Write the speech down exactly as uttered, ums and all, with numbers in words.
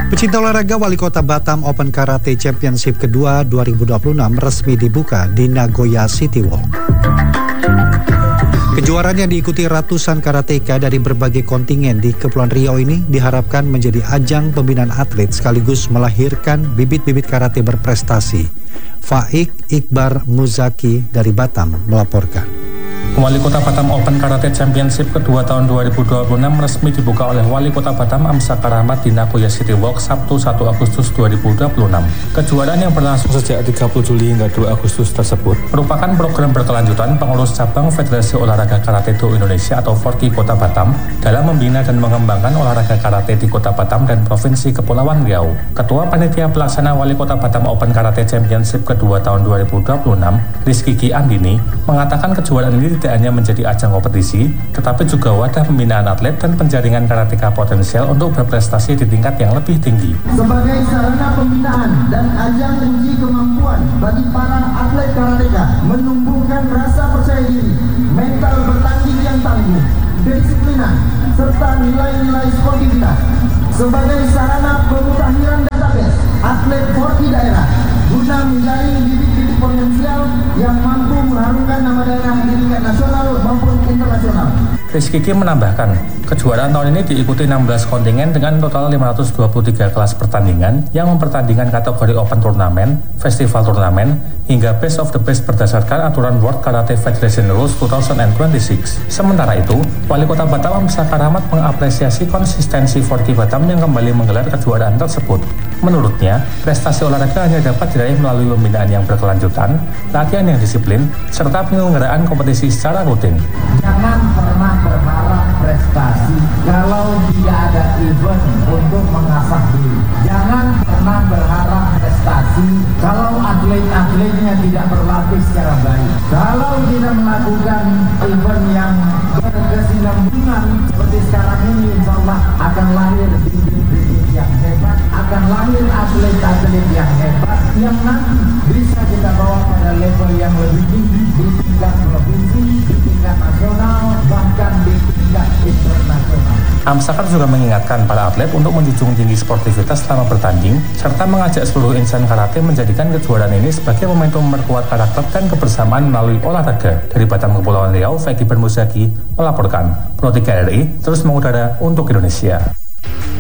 Pecinta olahraga, Wali Kota Batam Open Karate Championship kedua dua ribu dua puluh enam resmi dibuka di Nagoya City Walk. Kejuaraan yang diikuti ratusan karateka dari berbagai kontingen di Kepulauan Riau ini diharapkan menjadi ajang pembinaan atlet sekaligus melahirkan bibit-bibit karate berprestasi. Faik Iqbar Muzaki dari Batam melaporkan. Wali Kota Batam Open Karate Championship kedua tahun dua ribu dua puluh enam resmi dibuka oleh Wali Kota Batam Amsakar Ahmad di Nagoya City Walk Sabtu satu Agustus dua ribu dua puluh enam. Kejuaraan yang berlangsung sejak tiga puluh Juli hingga dua Agustus tersebut merupakan program berkelanjutan pengurus cabang Federasi Olahraga Karate Do Indonesia atau Forki Kota Batam dalam membina dan mengembangkan olahraga karate di Kota Batam dan Provinsi Kepulauan Riau. Ketua Panitia Pelaksana Wali Kota Batam Open Karate Championship kedua tahun dua ribu dua puluh enam, Rizky Ki Andini, mengatakan kejuaraan ini tidak hanya menjadi ajang kompetisi, tetapi juga wadah pembinaan atlet dan penjaringan karateka potensial untuk berprestasi di tingkat yang lebih tinggi. Sebagai sarana pembinaan dan ajang uji kemampuan bagi para atlet karateka, menumbuhkan rasa percaya diri, mental bertanding yang tangguh, kedisiplinan, serta nilai-nilai sportivitas. Sebagai sarana pemutahiran database atlet Forki daerah, guna menjaring bibit-bibit potensial yang mampu mengharumkan nama daerah di tingkat nasional maupun internasional. Rizky Ki menambahkan, kejuaraan tahun ini diikuti enam belas kontingen dengan total lima ratus dua puluh tiga kelas pertandingan yang mempertandingkan kategori Open Turnamen, Festival Turnamen, hingga Best of the Best berdasarkan aturan World Karate Federation Rules dua ribu dua puluh enam. Sementara itu, Wali Kota Batam Amsakar Ahmad mengapresiasi konsistensi Forki Batam yang kembali menggelar kejuaraan tersebut. Menurutnya, prestasi olahraga hanya dapat diraih melalui pembinaan yang berkelanjutan, latihan yang disiplin, serta penyelenggaraan kompetisi secara rutin. Jangan pernah berharap prestasi kalau tidak ada event untuk mengasah diri. Jangan pernah berharap prestasi kalau atlet-atletnya tidak berlatih secara baik. Kalau tidak melakukan event yang berkesinambungan seperti sekarang ini, insya Allah akan lahir bibit-bibit yang hebat, akan lahir atlet-atlet yang hebat yang nanti bisa kita bawa pada level yang lebih tinggi di tingkat provinsi, di tingkat nasional, bahkan di tingkat internasional. Amsakar juga mengingatkan para atlet untuk menjunjung tinggi sportivitas selama bertanding, serta mengajak seluruh insan karate menjadikan kejuaraan ini sebagai momentum memperkuat karakter dan kebersamaan melalui olahraga. Dari Batam Kepulauan Riau, Faik Iqbar Muzaki melaporkan. Pro tiga R I terus mengudara untuk Indonesia.